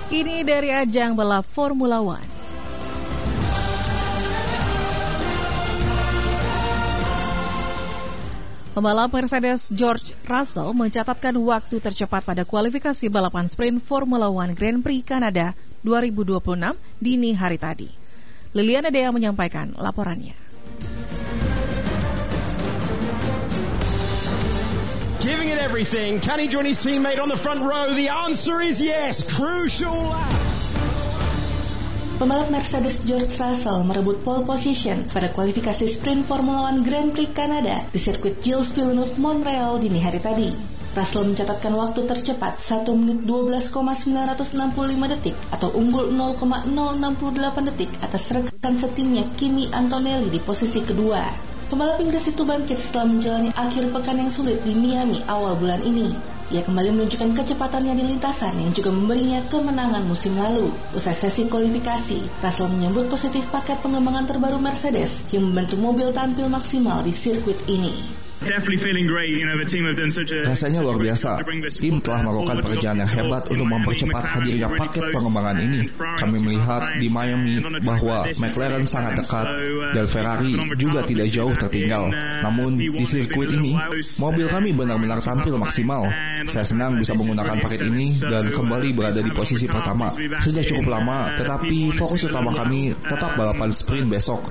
Kini dari ajang balap Formula One. Pembalap Mercedes George Russell mencatatkan waktu tercepat pada kualifikasi balapan sprint Formula One Grand Prix Kanada 2026 dini hari tadi. Liliana Dea menyampaikan laporannya. Giving it everything. Can he join his teammate on the front row? The answer is yes. Crucial lap. Pembalap Mercedes George Russell merebut pole position pada kualifikasi sprint Formula One Grand Prix Kanada di sirkuit Gilles Villeneuve Montreal dini hari tadi. Russell mencatatkan waktu tercepat 1 menit 12,965 detik atau unggul 0,068 detik atas rekan setimnya Kimi Antonelli di posisi kedua. Pembalap Inggris itu bangkit setelah menjalani akhir pekan yang sulit di Miami awal bulan ini. Ia kembali menunjukkan kecepatannya di lintasan yang juga memberinya kemenangan musim lalu. Usai sesi kualifikasi, Russell menyambut positif paket pengembangan terbaru Mercedes yang membantu mobil tampil maksimal di sirkuit ini. Rasanya luar biasa. Tim telah melakukan pekerjaan yang hebat untuk mempercepat hadirnya paket pengembangan ini. Kami melihat di Miami bahwa McLaren sangat dekat dan Ferrari juga tidak jauh tertinggal. Namun di sirkuit ini, mobil kami benar-benar tampil maksimal. Saya senang bisa menggunakan paket ini dan kembali berada di posisi pertama. Sudah cukup lama, tetapi fokus utama kami tetap balapan sprint besok.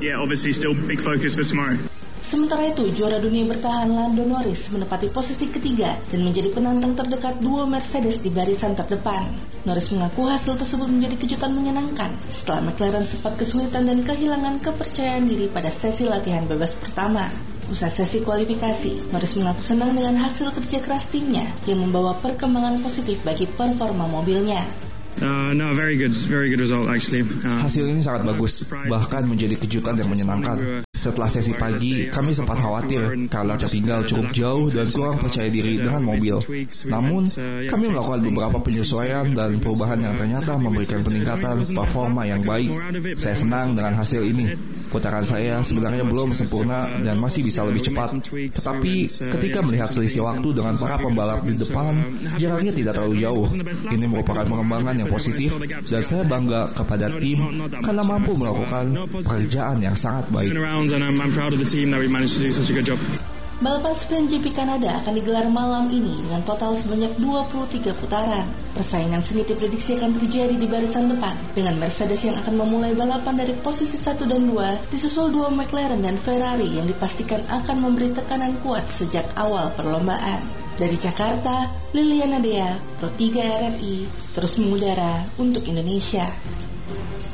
Sementara itu, juara dunia bertahan Lando Norris menempati posisi ketiga dan menjadi penantang terdekat duo Mercedes di barisan terdepan. Norris mengaku hasil tersebut menjadi kejutan menyenangkan setelah McLaren sempat kesulitan dan kehilangan kepercayaan diri pada sesi latihan bebas pertama. Usai sesi kualifikasi, Norris mengaku senang dengan hasil kerja keras timnya yang membawa perkembangan positif bagi performa mobilnya. Very good result actually. Hasil ini sangat bagus, bahkan menjadi kejutan yang menyenangkan. Setelah sesi pagi, kami sempat khawatir karena tertinggal cukup jauh dan kurang percaya diri dengan mobil. Namun, kami melakukan beberapa penyesuaian dan perubahan yang ternyata memberikan peningkatan performa yang baik. Saya senang dengan hasil ini. Putaran saya sebenarnya belum sempurna dan masih bisa lebih cepat. Tetapi, ketika melihat selisih waktu dengan para pembalap di depan, jaraknya tidak terlalu jauh. Ini merupakan pengembangan yang positif dan saya bangga kepada tim karena mampu melakukan pekerjaan yang sangat baik. Balapan sprint GP Kanada akan digelar malam ini dengan total sebanyak 23 putaran. Persaingan sengit diprediksi akan terjadi di barisan depan dengan Mercedes yang akan memulai balapan dari posisi 1 dan 2 disusul dua McLaren dan Ferrari yang dipastikan akan memberi tekanan kuat sejak awal perlombaan. Dari Jakarta, Liliana Dea, Pro 3 RRI, terus mengudara untuk Indonesia.